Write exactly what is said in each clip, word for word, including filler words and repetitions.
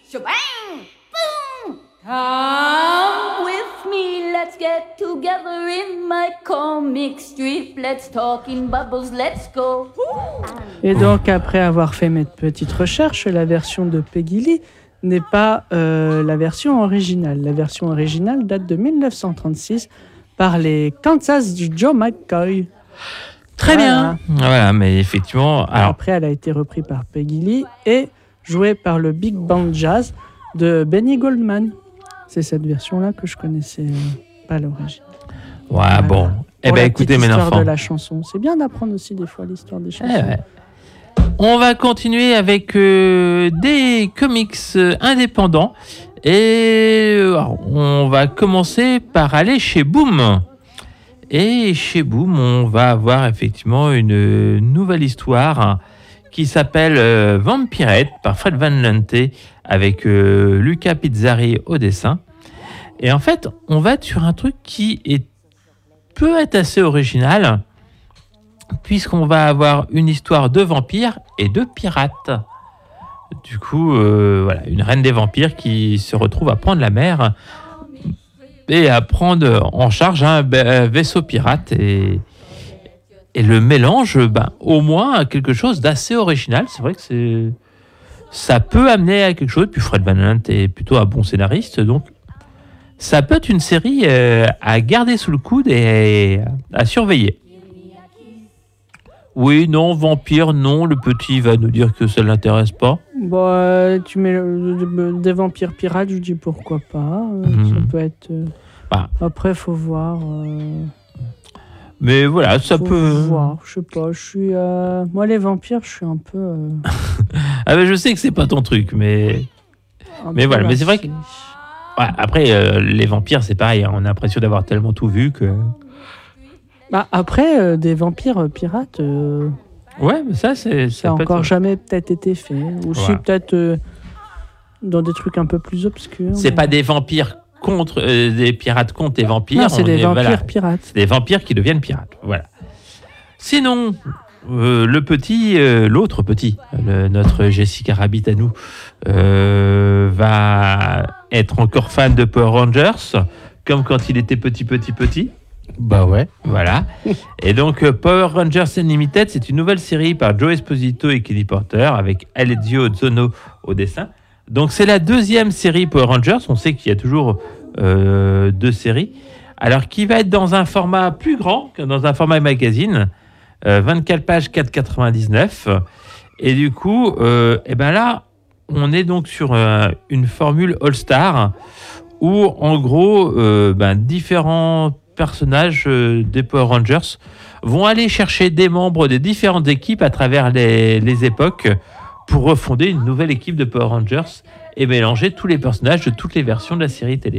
Shebang! Boom! Come with me, let's get together in my comic strip. Let's talk in bubbles, let's go. Et donc, après avoir fait mes petites recherches, la version de Peggy Lee n'est pas euh, la version originale. La version originale date de dix-neuf cent trente-six par les Kansas Joe McCoy. Très voilà. bien. Voilà, mais effectivement... Alors... Après, elle a été reprise par Peggy Lee et jouée par le Big Band Jazz de Benny Goldman. C'est cette version-là que je connaissais euh, pas à l'origine. Ouais, voilà. Bon. Eh bien, écoutez, mes enfants. L'histoire de la chanson. C'est bien d'apprendre aussi des fois l'histoire des chansons. Eh ouais. On va continuer avec euh, des comics euh, indépendants. Et euh, on va commencer par aller chez Boom. Et chez Boom, on va avoir effectivement une nouvelle histoire qui s'appelle euh, Vampirette par Fred Van Lente avec euh, Luca Pizzari au dessin. Et en fait, on va être sur un truc qui est, peut être assez original, puisqu'on va avoir une histoire de vampires et de pirates. Du coup, euh, voilà, une reine des vampires qui se retrouve à prendre la mer et à prendre en charge un vaisseau pirate. Et, et le mélange, ben, au moins, a quelque chose d'assez original. C'est vrai que c'est, ça peut amener à quelque chose. Puis Fred Van Lente est plutôt un bon scénariste, donc ça peut être une série euh, à garder sous le coude et à surveiller. Oui, non, vampire, non, le petit va nous dire que ça ne l'intéresse pas. Bah, tu mets le, des vampires pirates, je dis pourquoi pas. Mmh. Ça peut être... Euh... Bah. Après, il faut voir... Euh... Mais voilà, ça faut peut... voir, je sais pas, je suis... Euh... Moi, les vampires, je suis un peu... Euh... ah ben, je sais que c'est pas ton truc, mais... Un mais voilà, mais c'est vrai que... Ouais, après, euh, les vampires, c'est pareil, hein, on a l'impression d'avoir tellement tout vu que... Bah après, euh, des vampires euh, pirates, euh, ouais, mais ça, c'est, ça n'a encore être... jamais peut-être été fait. Ou si voilà. peut-être euh, dans des trucs un peu plus obscurs. C'est mais... pas des vampires contre euh, des pirates contre des vampires. Non, c'est des est, vampires voilà, pirates. C'est des vampires qui deviennent pirates. Voilà. Sinon, euh, le petit, euh, l'autre petit, le, notre Jessica Rabbit à nous, euh, va être encore fan de Power Rangers, comme quand il était petit, petit, petit. Bah ouais. Voilà. Et donc, euh, Power Rangers Unlimited, c'est une nouvelle série par Joe Esposito et Kenny Porter avec Alessio Zono au dessin. Donc, c'est la deuxième série Power Rangers. On sait qu'il y a toujours euh, deux séries. Alors, qui va être dans un format plus grand que dans un format magazine. Euh, vingt-quatre pages, quatre virgule quatre-vingt-dix-neuf. Et du coup, euh, et ben là, on est donc sur euh, une formule All-Star où, en gros, euh, ben, différents personnages euh, des Power Rangers vont aller chercher des membres des différentes équipes à travers les, les époques pour refonder une nouvelle équipe de Power Rangers et mélanger tous les personnages de toutes les versions de la série télé.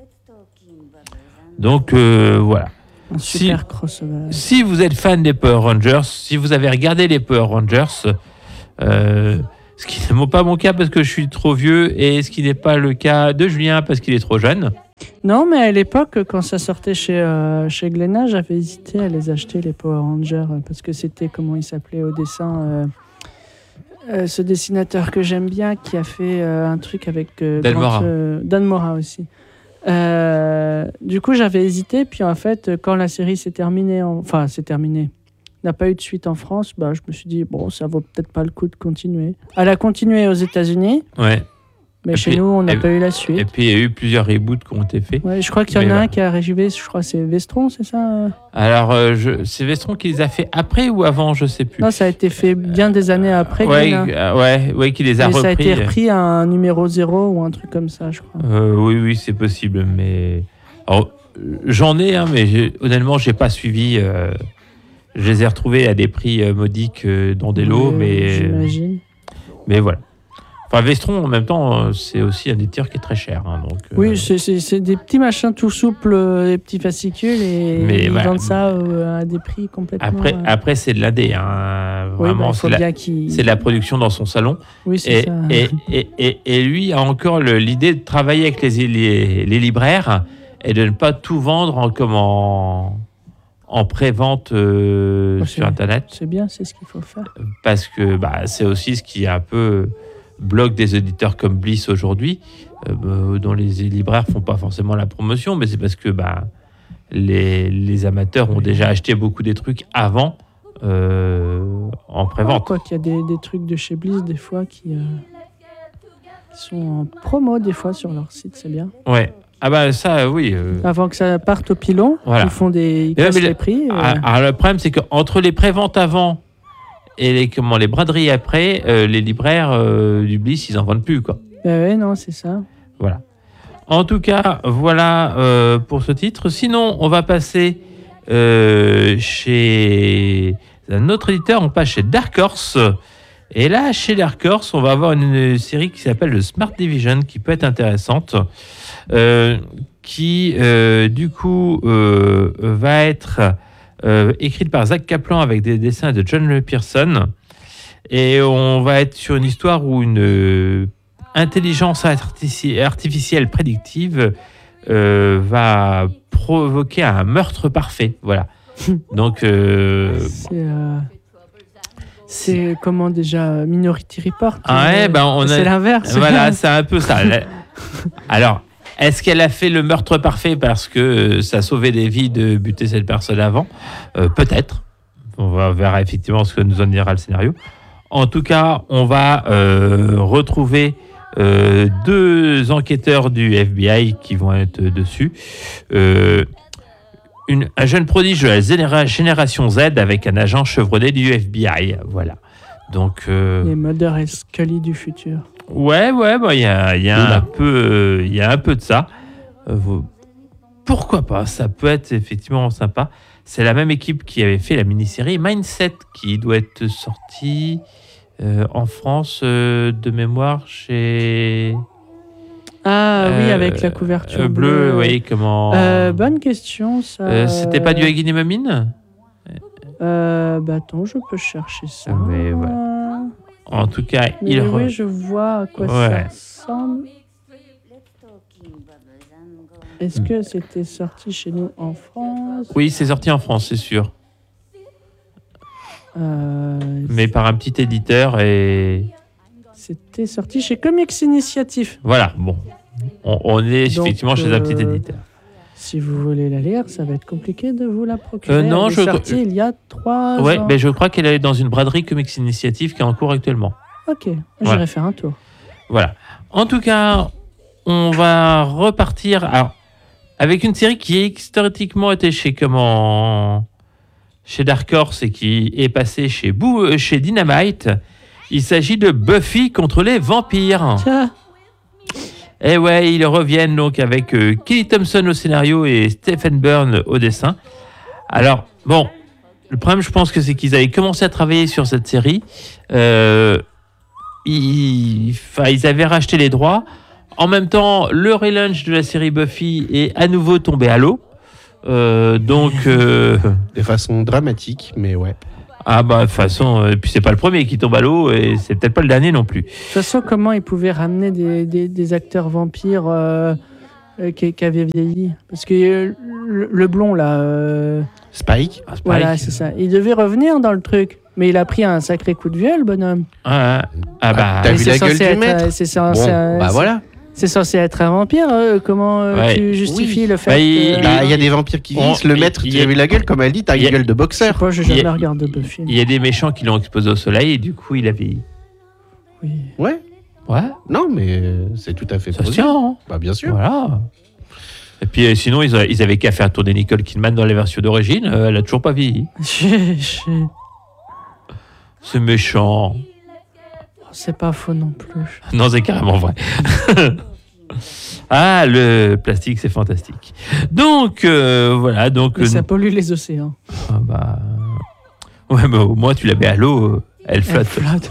Donc euh, voilà. Un super si, crossover. Si vous êtes fan des Power Rangers, si vous avez regardé les Power Rangers, euh, ce qui n'est pas mon cas parce que je suis trop vieux et ce qui n'est pas le cas de Julien parce qu'il est trop jeune. Non, mais à l'époque, quand ça sortait chez, euh, chez Glénat, j'avais hésité à les acheter, les Power Rangers, parce que c'était, comment il s'appelait au dessin, euh, euh, ce dessinateur que j'aime bien, qui a fait euh, un truc avec... Euh, Dan Mora. Euh, Dan Mora aussi. Euh, du coup, j'avais hésité, puis en fait, quand la série s'est terminée, en... enfin, c'est terminé, n'a pas eu de suite en France, bah, je me suis dit, bon, ça vaut peut-être pas le coup de continuer. Elle a continué aux États-Unis. Ouais. Mais et chez puis, nous, on n'a et, pas eu la suite. Et puis, il y a eu plusieurs reboots qui ont été faits. Ouais, je crois qu'il y en Mais a voilà. un qui a arrivé, je crois que c'est Vestron, c'est ça? Alors, euh, je, c'est Vestron qui les a fait après ou avant, je sais plus. Non, ça a été fait bien des années après. Ouais, euh, ouais, ouais, qui les a mais repris. Ça a été repris à un numéro zéro ou un truc comme ça, je crois. Euh, oui, oui, c'est possible. Mais alors, j'en ai, hein, mais j'ai, honnêtement, j'ai pas suivi. Euh... Je les ai retrouvés à des prix euh, modiques euh, dans des lots, euh, mais. J'imagine. Mais voilà. Enfin, Vestron, en même temps, c'est aussi un éditeur qui est très cher. Hein, donc, oui, euh... c'est, c'est, c'est des petits machins tout souples, euh, des petits fascicules, et mais ils voilà. vendent ça euh, à des prix complètement... Après, euh... après c'est de l'A D. Hein, oui, vraiment, bah, c'est, la, qu'il... c'est de la production dans son salon. Oui, c'est et, ça. Et, et, et, et lui a encore le, l'idée de travailler avec les, les, les libraires et de ne pas tout vendre en, comme en, en pré-vente euh, oh, sur Internet. C'est bien, c'est ce qu'il faut faire. Parce que bah, c'est aussi ce qui est un peu... bloquent des éditeurs comme Bliss aujourd'hui, euh, bah, dont les libraires font pas forcément la promotion, mais c'est parce que bah, les, les amateurs ont déjà acheté beaucoup des trucs avant euh, en prévente. Quoi qu'il y a des, des trucs de chez Bliss des fois qui, euh, qui sont en promo des fois sur leur site, c'est bien. Ouais. Ah bah ça, oui. Euh... Avant que ça parte au pilon, Voilà. ils font des, ils Mais cassent mais les le- prix. Ah, euh, alors, le problème, c'est qu'entre les préventes avant et les, comment, les braderies après, euh, les libraires euh, du Bliss, ils en vendent plus, quoi. bah ouais, non, c'est ça. Voilà. En tout cas, voilà euh, pour ce titre. Sinon, on va passer euh, chez un autre éditeur. On passe chez Dark Horse. Et là, chez Dark Horse, on va avoir une série qui s'appelle le Smart Division, qui peut être intéressante, euh, qui, euh, du coup, euh, va être euh, écrite par Zach Kaplan avec des dessins de John Le Pearson. Et on va être sur une histoire où une euh, intelligence artifici- artificielle prédictive euh, va provoquer un meurtre parfait. Voilà. Donc, euh, C'est, euh, c'est comment déjà Minority Report. Ah ouais, euh, ben, on a- c'est l'inverse. voilà, c'est un peu ça. Alors, est-ce qu'elle a fait le meurtre parfait parce que euh, ça sauvait des vies de buter cette personne avant ? Euh, Peut-être. On va voir effectivement ce que nous en dira le scénario. En tout cas, on va euh, retrouver euh, deux enquêteurs du F B I qui vont être dessus. Euh, une, un jeune prodige de la généra- génération Z avec un agent chevronné du F B I. Voilà. Donc, euh, Les Mulder et Scully du futur. ouais, ouais, bah, il y a, il y a Oula. un peu, euh, il y a un peu de ça. Euh, vous- pourquoi pas ? Ça peut être effectivement sympa. C'est la même équipe qui avait fait la mini-série Mindset, qui doit être sortie euh, en France euh, de mémoire chez. Ah oui, Euh, avec la couverture euh, bleue. bleue. Oui, comment. Euh, bonne question, ça. Euh, C'était pas du Hagin et Mamine ? Euh, bah attends, je peux chercher ça. Mais voilà. En tout cas, Mais il. oui, re- je vois à quoi Ouais. ça ressemble. Est-ce que c'était sorti chez nous en France? Oui, c'est sorti en France, c'est sûr. Euh, Mais par un petit éditeur et. C'était sorti chez Comics Initiative. Voilà, bon. On, on est Donc, effectivement chez un petit euh, éditeur. Si vous voulez la lire, ça va être compliqué de vous la procurer. Euh, non, Elle est je- sortie il y a trois Ouais, ans. mais je crois qu'elle est dans une braderie Comics Initiative qui est en cours actuellement. Ok, j'irai Voilà. faire un tour. Voilà. En tout cas, on va repartir alors, avec une série qui historiquement était chez comment chez Dark Horse et qui est passée chez, Boo, euh, chez Dynamite. Il s'agit de Buffy contre les vampires. Tiens, Et ouais, ils reviennent donc avec euh, Kelly Thompson au scénario et Stephen Byrne au dessin. Alors, bon, le problème, je pense que c'est qu'ils avaient commencé à travailler sur cette série. Euh, ils, enfin, ils avaient racheté les droits. En même temps, le relaunch de la série Buffy est à nouveau tombé à l'eau. Euh, donc, euh, De façon dramatique, mais ouais. ah bah, de toute façon, euh, puis c'est pas le premier qui tombe à l'eau et c'est peut-être pas le dernier non plus. de toute façon, comment ils pouvaient ramener des, des, des acteurs vampires euh, euh, qui, qui avaient vieilli? Parce que euh, le, le blond, là, euh, Spike. Ah, c'est voilà, pareil. c'est ça. Il devait revenir dans le truc. Mais il a pris un sacré coup de vieux, le bonhomme. Ah, ah bah, T'as Et vu c'est la gueule censé du être, maître euh, C'est Bon, censé, bah c'est- voilà. c'est censé être un vampire. euh, comment euh, Ouais. tu justifies Oui. le fait Bah, il- que... Bah, il y a des vampires qui On- glissent. Le il- maître, il tu y a- as vu la gueule, comme elle dit, t'as il y a- une gueule de Je sais boxeur. pas, j'ai Il y a- jamais regardé Buffy. il y a des méchants qui l'ont exposé au soleil et du coup, il a vieilli. Oui. Ouais. Ouais, Non, mais euh, c'est tout à fait ça se possible. tient. Hein. Bah, bien sûr. Voilà. Et puis euh, sinon, ils, a- ils avaient qu'à faire tourner Nicole Kidman dans les versions d'origine. euh, elle a toujours pas vieilli. Je- je- C'est méchant. C'est pas faux non plus. Non, c'est carrément vrai. Ah, le plastique, c'est fantastique. Donc, euh, voilà. Donc, Mais euh, ça pollue les océans. ah, bah, ouais, mais au moins, tu la mets à l'eau, euh, elle Elle flotte. flotte.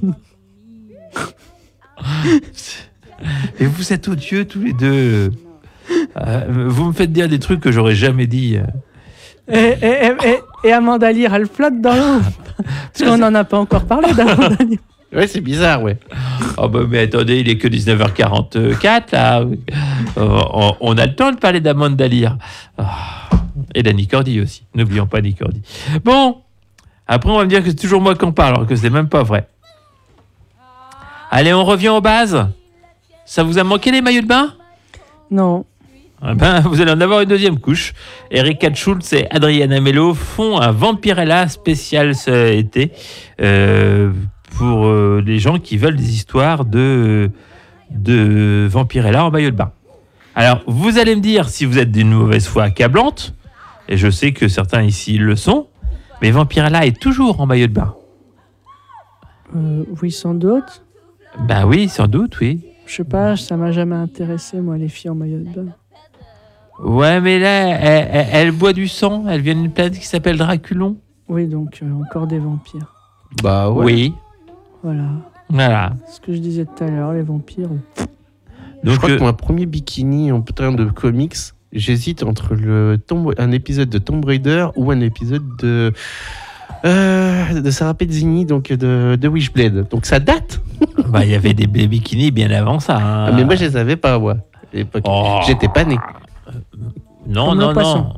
Et vous êtes odieux tous les deux. Euh, vous me faites dire des trucs que j'aurais jamais dit. et, et, et, et- et Amanda Lear, elle flotte dans l'eau. Parce qu'on n'en a pas encore parlé d'Amanda Lear. Ouais, c'est bizarre, ouais. Oh bah mais attendez, il est que dix-neuf heures quarante-quatre là. Euh, on, on a le temps de parler d'Amanda Lear. Ah, et d'Annie Cordy aussi. N'oublions pas Annie Cordy. Bon, après on va me dire que c'est toujours moi qui en parle, alors que c'est même pas vrai. Allez, on revient aux bases. Ça vous a manqué les maillots de bain? Non. Ah ben, vous allez en avoir une deuxième couche. Erika Schultz et Adriana Mello font un Vampirella spécial cet été euh, pour euh, les gens qui veulent des histoires de, de Vampirella en maillot de bain. Alors, vous allez me dire si vous êtes d'une mauvaise foi accablante, et je sais que certains ici le sont, mais Vampirella est toujours en maillot de bain. Euh, oui, sans doute. Ben oui, sans doute, oui. Je sais pas, ça m'a jamais intéressé, moi, les filles en maillot de bain. Ouais, mais là, elle, elle, elle boit du sang. Elle vient d'une planète qui s'appelle Draculon. Oui, donc euh, encore des vampires. Bah ouais. Oui, Voilà. voilà. Ce que je disais tout à l'heure, les vampires. Je Donc, crois euh, que mon premier bikini en termes de comics, j'hésite entre le Tomb- un épisode de Tomb Raider ou un épisode de euh, de Sarah Pezzini, donc de, de Witchblade. Donc ça date. bah, il y avait des bikinis bien avant ça. hein. Ah, mais moi je les avais pas, moi. À l'époque. Oh. J'étais pas né. Non, Comme non, le poisson.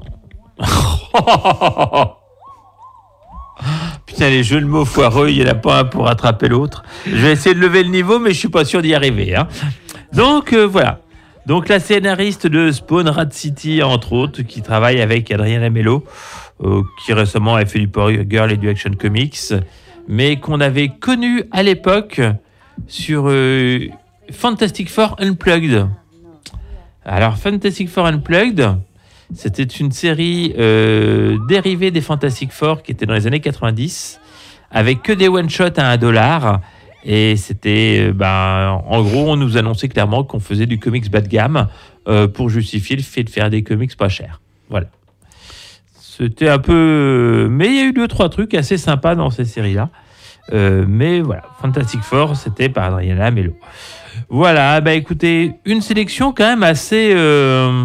non. Putain, les jeux de mots foireux, il n'y en a pas un pour rattraper l'autre. Je vais essayer de lever le niveau, mais je suis pas sûr d'y arriver. Hein. Donc, euh, voilà. Donc, la scénariste de Spawn, Rat City, entre autres, qui travaille avec Adriana Mello, euh, qui récemment a fait du Power Girl et du Action Comics, mais qu'on avait connu à l'époque sur euh, Fantastic Four Unplugged. Alors, Fantastic Four Unplugged, c'était une série euh, dérivée des Fantastic Four qui était dans les années quatre-vingt-dix, avec que des one-shots à un dollar. Et c'était, euh, ben, en gros, on nous annonçait clairement qu'on faisait du comics bas de gamme euh, pour justifier le fait de faire des comics pas chers. Voilà. C'était un peu... Mais il y a eu deux, trois trucs assez sympas dans ces séries-là. Euh, mais voilà, Fantastic Four, c'était par Adriana Mello. Voilà, bah écoutez, une sélection quand même assez... Euh,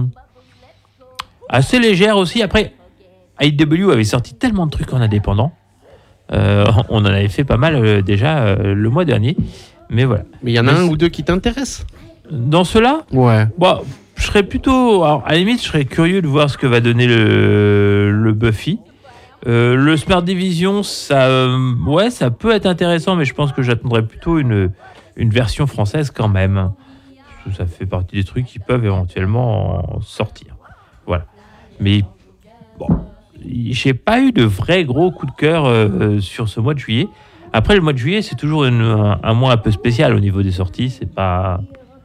assez légère aussi. Après, I W avait sorti tellement de trucs en indépendant. Euh, on en avait fait pas mal euh, déjà euh, le mois dernier. Mais voilà. Mais il y en a Mais un c'est- ou deux qui t'intéressent. Dans cela, Ouais. bon, je serais plutôt... Alors, à la limite, je serais curieux de voir ce que va donner le, le Buffy. Euh, le Smart Division, ça, euh, ouais, ça peut être intéressant, mais je pense que j'attendrais plutôt une, une version française quand même. Parce que ça fait partie des trucs qui peuvent éventuellement en sortir. Voilà. Mais bon, j'ai pas eu de vrai gros coup de cœur euh, sur ce mois de juillet. Après, le mois de juillet, c'est toujours une- un, un mois un peu spécial au niveau des sorties. C'est pas,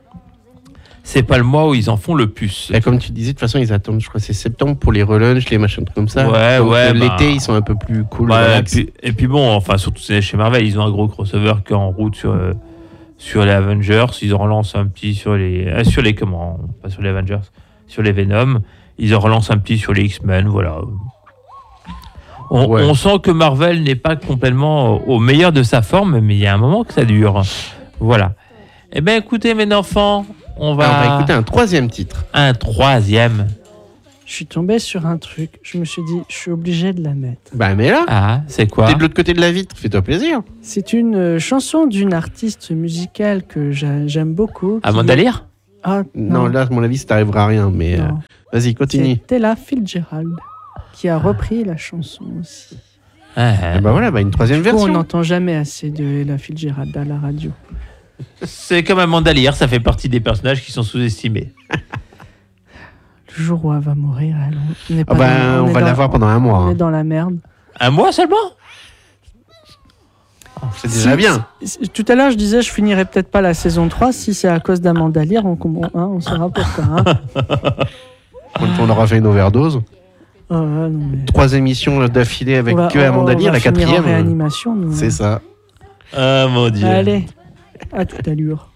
c'est pas le mois où ils en font le plus. Là, comme tu disais, de toute façon, ils attendent, je crois, c'est septembre pour les relunchs, les machins comme ça. Ouais, Donc, ouais, euh, bah. L'été, ils sont un peu plus cool. Ouais, et, relax. puis, et puis bon, enfin, surtout c'est chez Marvel, ils ont un gros crossover qui est en route sur, euh, sur les Avengers. Ils en relancent un petit sur les. euh, sur les comment Pas sur les Avengers, sur les Venom. Ils en relancent un petit sur les X-Men, voilà. On, Ouais. on sent que Marvel n'est pas complètement au meilleur de sa forme, mais il y a un moment que ça dure. Voilà. Eh bien, écoutez, mes enfants, on va. Alors, on va écouter un troisième titre. un troisième. Je suis tombé sur un truc. Je me suis dit, je suis obligé de la mettre. Bah, mais là, Ah, c'est quoi? t'es de l'autre côté de la vitre, fais-toi plaisir. C'est une euh, chanson d'une artiste musicale que j'a- j'aime beaucoup. qui- Amanda Lear? Ah, Non, non. là, à mon avis, ça t'arrivera à rien, mais euh, non. vas-y, continue. C'est Ella Fitzgerald qui a repris la chanson aussi. Ah, Et bah voilà, bah, une troisième Du coup, on version. n'entend jamais assez de Ella Fitzgerald à la radio. c'est comme Amanda Lear, ça fait partie des personnages qui sont sous-estimés. Le jour où elle va mourir, elle, on n'est Ah pas bah, dans- on est va dans- la voir pendant un mois. On hein. est dans la merde. Un mois seulement? C'est déjà Si- bien. si- Tout à l'heure, je disais, je finirai peut-être pas la saison trois. Si c'est à cause d'Amanda Lear, on, comprend- hein, on saura pourquoi. Hein. Quand on aura fait une overdose. Oh, ouais, non, mais- Trois émissions d'affilée avec on va- que on- Amanda on Lear, va la finir en quatrième. euh, réanimation. nous, C'est hein. ça. Ah mon dieu. Allez, à toute allure.